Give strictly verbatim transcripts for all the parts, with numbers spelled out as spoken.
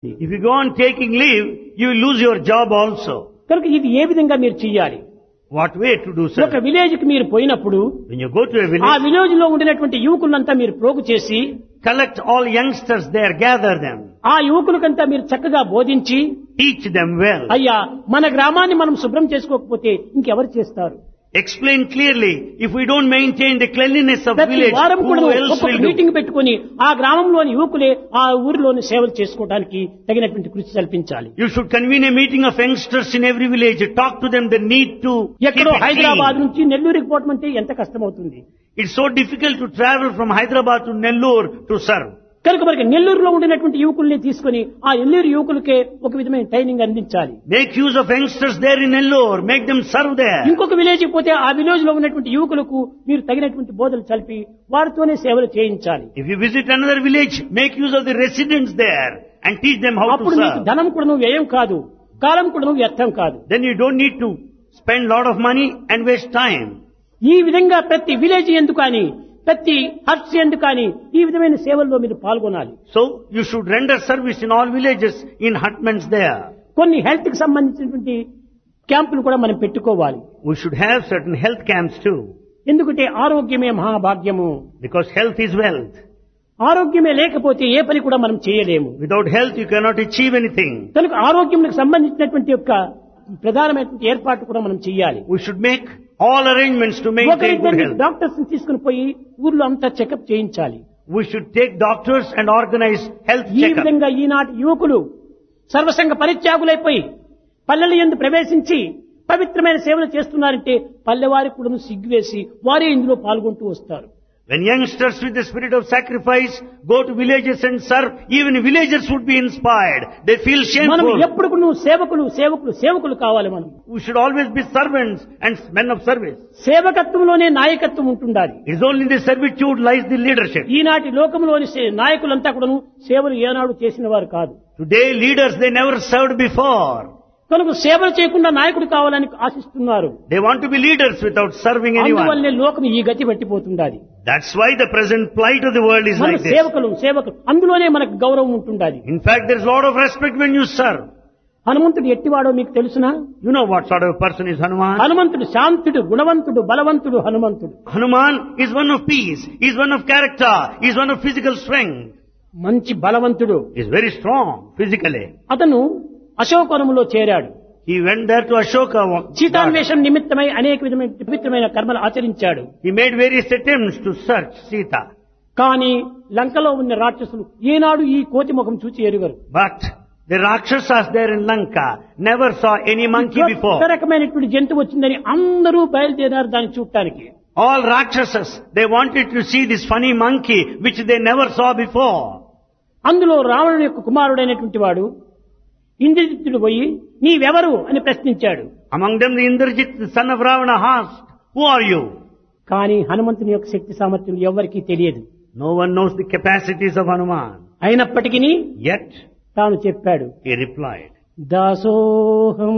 If you go on taking leave, you will lose your job also. కనుక ఇది ఏ విధంగా మీరు చెయ్యాలి? What way to do, ఒక sir? విలేజ్ కి మీరు పోయినప్పుడు When you go to a ఆ village, విలేజ్ లో ఉండినటువంటి యువకులంతా మీరు ప్రోగు చేసి collect all youngsters there, gather them, ఆ యువకులకంతా మీరు చక్కగా బోధించి teach them well, అయ్యా మన గ్రామాన్ని మనం శుభ్రం చేసుకోకపోతే ఇంకెవరు చేస్తారు? explain clearly, if we don't maintain the cleanliness of ప్రతి village, వారం కూడా who else ఒక్కొక్క will do? మీటింగ్ పెట్టుకుని ఆ గ్రామంలోని యువకులే ఆ ఊరిలోని సేవలు చేసుకోవడానికి తగినటువంటి కృషి కల్పించాలి. You should convene a meeting of youngsters in every village, talk to them the need to keep ఎక్కడో it హైదరాబాద్ clean. నుంచి నెల్లూరుకి పోవడం అంటే ఎంత కష్టమవుతుంది. It's so difficult to travel from Hyderabad to Nellore to serve. కనుక మనకి నెల్లూరులో ఉండినటువంటి యువకుల్ని తీసుకుని ఆ నెల్లూరు యువకులకే ఒక విధమైన ట్రైనింగ్ అందించాలి. Make use of youngsters there in Nellore, make them serve there. ఇంకొక విలేజ్ పోతే ఆ విలేజ్ లో ఉన్నటువంటి యువకులకు మీరు తగినటువంటి బోధలు చల్పి వారితోనే సేవలు చేయించాలి. If you visit another village, make use of the residents there and teach them how to అప్పుడు మీకు serve. ధనం కూడా వ్యయం కాదు, కాలం కూడా వ్యర్థం కాదు. Then you don't need to spend lot of money and waste time. ఈ విధంగా ప్రతి విలేజ్ ఎందుకు కానీ ప్రతి హట్స్ ఎందుకు కానీ ఈ విధమైన సేవల్లో మీరు పాల్గొనాలి. So you should render service in all villages in hutments there. కొన్ని హెల్త్ కి సంబంధించినటువంటి క్యాంపులు కూడా మనం పెట్టుకోవాలి. We should have certain health camps too, ఎందుకంటే ఆరోగ్యమే మహాభాగ్యము. because health is wealth. ఆరోగ్యమే లేకపోతే ఏ పని కూడా మనం చేయలేము. Without health you cannot achieve anything. కనుక ఆరోగ్యంకి సంబంధించినటువంటి యొక్క ప్రధానమైనటువంటి ఏర్పాటు కూడా మనం చేయాలి. We should make all arrangements to maintain good ఒకరిద్దరిని health. Doctors తీసుకుని పోయి ఊర్లో అంతా చెకప్ చేయించాలి. We should take doctors and organize health ఈ checkup. విధంగా ఈనాటి యువకులు సర్వసంగ పరిత్యాగులైపోయి పల్లెల యందు ప్రవేశించి పవిత్రమైన సేవలు చేస్తున్నారంటే పల్లెవారికి కూడా సిగ్గువేసి వారే ఇందులో పాల్గొంటూ వస్తారు. When youngsters with the spirit of sacrifice go to villages and serve, even villagers would be inspired. They feel మనం shameful. ఎప్పుడు కూడా నువ్వు సేవకులు సేవకులు సేవకులు కావాలి. మనం We should always be servants and men of service. సేవకత్వంలోనే నాయకత్వం ఉంటుండాలి. It is only in the servitude lies the leadership. ఈనాటి లోకంలోని సే- నాయకులంతా కూడాను సేవలు ఏనాడు చేసిన వారు కాదు. Today leaders, they never served before. కనుక సేవలు చేయకుండా నాయకుడు కావాలని ఆశిస్తున్నారు. They want to be leaders without serving anyone. అందువల్లనే లోకం ఈ గతి పట్టిపోతుండాలి. That's why the present plight of the world is మన like this. సేవకులు సేవకులు అందులోనే మనకు గౌరవం ఉంటుండాలి. In fact, there's a lot of respect when you serve. హనుమంతుడు ఎట్టివాడో మీకు తెలుసునా? You know what sort of a person is Hanuman? హనుమంతుడు శాంతుడు, గుణవంతుడు, బలవంతుడు హనుమంతుడు. Hanuman is one of peace, he is one of character, he is one of physical strength. మంచి బలవంతుడు. He is very strong physically. అతను అశోకవనములో చేరాడు. He went there to Ashoka. సీతాన్వేషణ నిమిత్తమై అనేక విధమైన పవిత్రమైన కర్మలు ఆచరించాడు. He made various attempts to search Sita. కానీ లంకలో ఉన్న రాక్షసులు ఏనాడు ఈ కోతి ముఖం చూచి ఎరుగరు. But the Rakshasas there in Lanka never saw any monkey కొత్త before. రకమైనటువంటి జంతువు వచ్చిందని అందరూ బయలుదేరారు దాన్ని చూడటానికి. All Rakshasas, they wanted to see this funny monkey which they never saw before. అందులో రావణుని యొక్క కుమారుడైనటువంటి వాడు ఇంద్రజిత్తుడు పోయి నీవెవరు అని ప్రశ్నించాడు. Among them the Indrajit, the son of Ravana, asked, who are you? కానీ హనుమంతుని యొక్క శక్తి సామర్థ్యం ఎవరికీ తెలియదు. No one knows the capacities of Hanuman. అయినప్పటికీ Yet, తాను చెప్పాడు, he replied, దాసోహం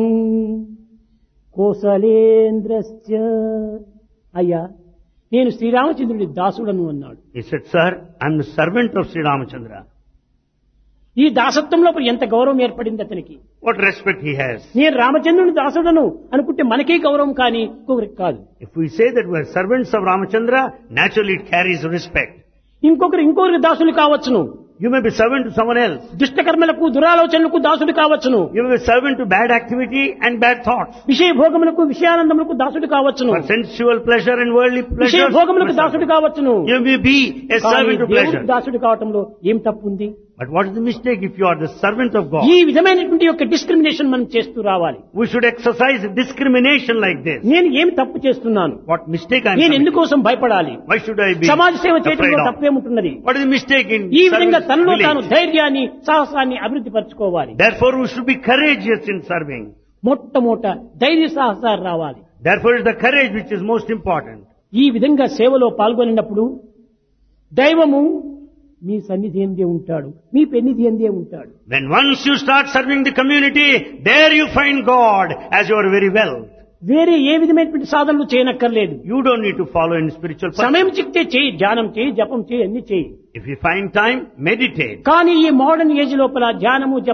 కోసలేంద్రస్య. అయ్యా నేను శ్రీరామచంద్రుడి దాసుడను అన్నాడు. he said, sir, I'm the servant of Sri Ramachandra. ఈ దాసత్వంలో ఎంత గౌరవం ఏర్పడింది అతనికి. What respect he has. నేను రామచంద్రుని దాసుడను అనుకుంటే మనకే గౌరవం కానీ ఇంకొకరికి కాదు. If we say that we're servants of Ramachandra, naturally it carries respect. ఇంకొకరు ఇంకొకరికి దాసులు కావచ్చును. You may be servant to someone else. దుష్టకర్మలకు దురాలోచనలకు దాసుడు కావచ్చును. You may be servant to bad activity and bad thoughts. విషయ భోగములకు విషయానందములకు దాసుడు కావచ్చును. For sensual pleasure and worldly విషయ pleasure. భోగములకు దాసుడు కావచ్చును. You may be a కానీ servant to pleasure. దేవుడికి దాసుడు కావటంలో ఏం తప్పు ఉంది? But what is the mistake if you are the servant of God? ఈ విధమైనటువంటి యొక్క డిస్క్రిమినేషన్ మనం చేస్తూ రావాలి. We should exercise discrimination like this. నేను ఏమి తప్పు చేస్తున్నాను? What mistake I am నేను committing? ఎందుకోసం భయపడాలి? Why should I be సమాజ సేవ afraid చేయడంలో of? తప్పేముంటున్నది? What is the mistake in ఈ విధంగా service తనలో తాను village? ధైర్యాన్ని సాహసాన్ని అభివృద్ధి పరచుకోవాలి. Therefore we should be courageous in serving. మొట్టమొదట ధైర్య సాహసాలు రావాలి. Therefore is the courage which is most important. ఈ విధంగా సేవలో పాల్గొనినప్పుడు దైవము మీ సన్నిధి ఎందే ఉంటాడు, మీ పెన్నిధి ఎందే ఉంటాడు. When once you start serving the community, there you find God as your very wealth. వేరే ఏ విధమైనటువంటి సాధనలు చేయనక్కర్లేదు. You don't need to follow in spiritual path. సమయం చిక్తే చేయి, ధ్యానం చేయి, జపం చేయి, అన్ని చేయి. If you find time, meditate. కానీ ఈ మోడర్న్ ఏజ్ లోపల ధ్యానము